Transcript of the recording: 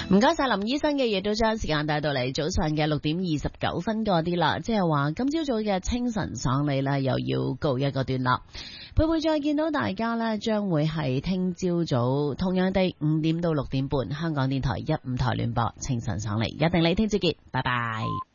唔該晒林醫生嘅，亦都將時間帶到嚟早上嘅6:29嗰啲啦，即係話今朝早嘅清晨爽利啦，又要告一個段落。會唔會再見到大家呢？將會係聽朝早同樣地5點到6點半，香港電台1、5台聯播清晨爽利，一定你聽朝見，拜拜。